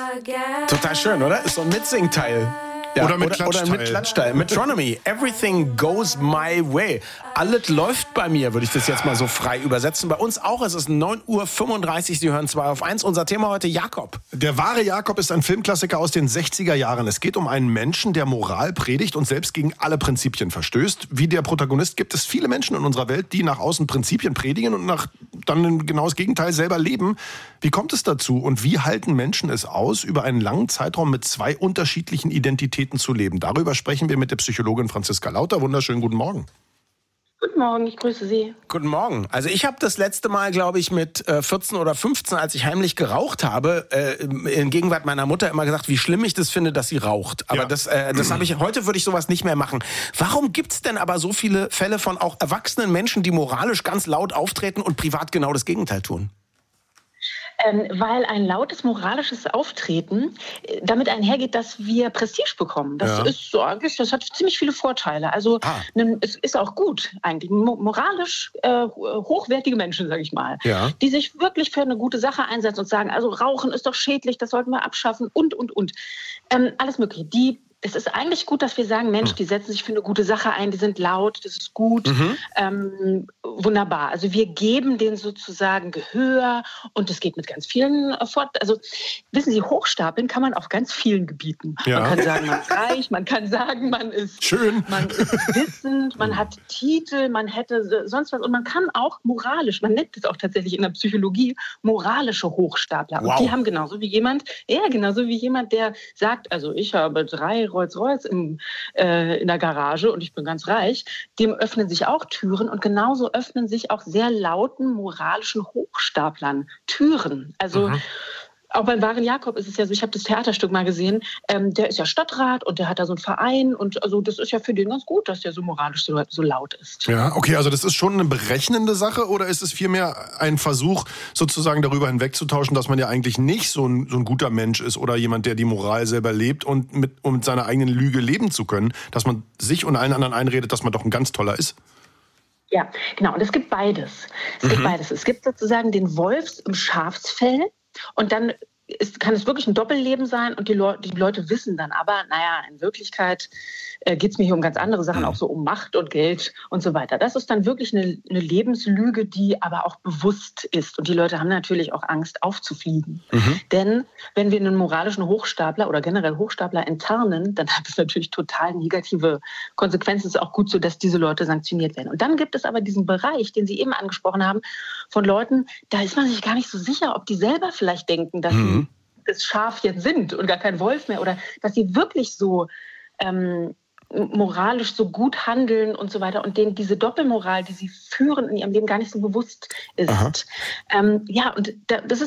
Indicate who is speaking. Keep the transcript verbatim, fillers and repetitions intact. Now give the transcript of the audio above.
Speaker 1: Total schön, oder? Ist so ein Mitsingteil. Ja,
Speaker 2: oder mit
Speaker 1: oder,
Speaker 2: Klatschteil.
Speaker 1: Oder mit Klatschteil. Metronomy. Everything goes my way. Alles läuft bei mir, würde ich das jetzt mal so frei übersetzen. Bei uns auch. Es ist neun Uhr fünfunddreißig. Sie hören zwei auf eins. Unser Thema heute Jakob.
Speaker 2: Der wahre Jakob ist ein Filmklassiker aus den sechziger Jahren. Es geht um einen Menschen, der Moral predigt und selbst gegen alle Prinzipien verstößt. Wie der Protagonist gibt es viele Menschen in unserer Welt, die nach außen Prinzipien predigen und nach dann genau das Gegenteil selber leben. Wie kommt es dazu und wie halten Menschen es aus, über einen langen Zeitraum mit zwei unterschiedlichen Identitäten zu leben? Darüber sprechen wir mit der Psychologin Franziska Lauter. Wunderschönen guten Morgen.
Speaker 3: Guten Morgen, ich grüße Sie.
Speaker 1: Guten Morgen. Also ich habe das letzte Mal, glaube ich, mit äh, vierzehn oder fünfzehn, als ich heimlich geraucht habe, äh, in Gegenwart meiner Mutter immer gesagt, wie schlimm ich das finde, dass sie raucht. Aber ja. das, äh, das habe ich, heute würde ich sowas nicht mehr machen. Warum gibt's denn aber so viele Fälle von auch erwachsenen Menschen, die moralisch ganz laut auftreten und privat genau das Gegenteil tun?
Speaker 3: Ähm, weil ein lautes moralisches Auftreten äh, damit einhergeht, dass wir Prestige bekommen. Das
Speaker 2: Ja.
Speaker 3: ist so, das hat ziemlich viele Vorteile. Also
Speaker 1: Ah.
Speaker 3: ne, es ist auch gut eigentlich. Mo- moralisch äh, hochwertige Menschen, sage ich mal,
Speaker 2: Ja.
Speaker 3: die sich wirklich für eine gute Sache einsetzen und sagen, also Rauchen ist doch schädlich, das sollten wir abschaffen und, und, und. Ähm, alles Mögliche. Die Es ist eigentlich gut, dass wir sagen, Mensch, die setzen sich für eine gute Sache ein, die sind laut, das ist gut,
Speaker 1: Mhm.
Speaker 3: ähm, wunderbar. Also wir geben denen sozusagen Gehör und es geht mit ganz vielen äh, fort. Also wissen Sie, hochstapeln kann man auf ganz vielen Gebieten.
Speaker 2: Ja.
Speaker 3: Man kann sagen, man ist reich, man kann sagen, man ist
Speaker 2: Schön.
Speaker 3: man ist wissend, man hat Titel, man hätte sonst was und man kann auch moralisch, man nennt es auch tatsächlich in der Psychologie, moralische Hochstapler.
Speaker 1: Wow.
Speaker 3: Und die haben genauso wie jemand, ja, genauso wie jemand, der sagt, also ich habe drei Rolls-Royce im, äh, in der Garage und ich bin ganz reich, dem öffnen sich auch Türen und genauso öffnen sich auch sehr lauten moralischen Hochstaplern Türen. Also
Speaker 1: Mhm.
Speaker 3: auch beim wahren Jakob ist es ja so, ich habe das Theaterstück mal gesehen, ähm, der ist ja Stadtrat und der hat da so einen Verein und also das ist ja für den ganz gut, dass der so moralisch so, so laut ist.
Speaker 2: Ja, okay, also das ist schon eine berechnende Sache oder ist es vielmehr ein Versuch, sozusagen darüber hinwegzutauschen, dass man ja eigentlich nicht so ein, so ein guter Mensch ist oder jemand, der die Moral selber lebt und mit, um mit seiner eigenen Lüge leben zu können, dass man sich und allen anderen einredet, dass man doch ein ganz toller ist?
Speaker 3: Ja, genau. Und es gibt beides. Es
Speaker 1: Mhm.
Speaker 3: gibt beides. Es gibt sozusagen den Wolfs im Schafsfell und dann ist, kann es wirklich ein Doppelleben sein und die, Leu- die Leute wissen dann aber, naja, in Wirklichkeit äh, geht es mir hier um ganz andere Sachen, auch so um Macht und Geld und so weiter. Das ist dann wirklich eine, eine Lebenslüge, die aber auch bewusst ist. Und die Leute haben natürlich auch Angst, aufzufliegen.
Speaker 1: Mhm.
Speaker 3: Denn wenn wir einen moralischen Hochstapler oder generell Hochstapler enttarnen, dann hat es natürlich total negative Konsequenzen. Es ist auch gut so, dass diese Leute sanktioniert werden. Und dann gibt es aber diesen Bereich, den Sie eben angesprochen haben, von Leuten, da ist man sich gar nicht so sicher, ob die selber vielleicht denken, dass
Speaker 1: Mhm.
Speaker 3: sie das Schaf jetzt sind und gar kein Wolf mehr oder dass sie wirklich so ähm, moralisch so gut handeln und so weiter und denen diese Doppelmoral, die sie führen in ihrem Leben, gar nicht so bewusst ist. Ähm, ja, und da, das ist